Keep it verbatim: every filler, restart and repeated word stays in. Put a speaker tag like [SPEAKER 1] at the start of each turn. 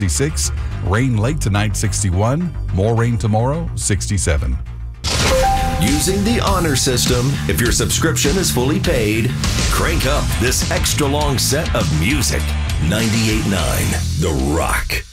[SPEAKER 1] sixty-six. Rain late tonight, sixty-one. More rain tomorrow, sixty-seven.
[SPEAKER 2] Using the honor system, if your subscription is fully paid, crank up this extra long set of music. ninety-eight point nine The Rock.